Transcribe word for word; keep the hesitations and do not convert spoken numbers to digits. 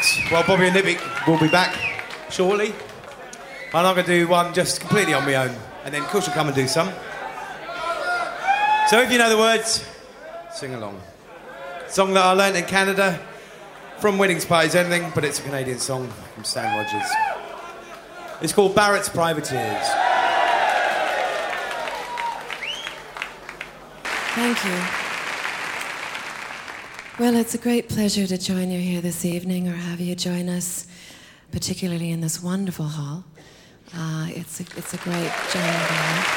well, Bobby and Nick will be back shortly. And I'm going to do one just completely on my own. And then Kush will come and do some. So if you know the words, sing along. Song that I learnt in Canada from weddings, parties, anything, but it's a Canadian song from Stan Rogers. It's called Barrett's Privateers. Thank you. Well, it's a great pleasure to join you here this evening, or have you join us, particularly in this wonderful hall. Uh, it's a, it's a great journey.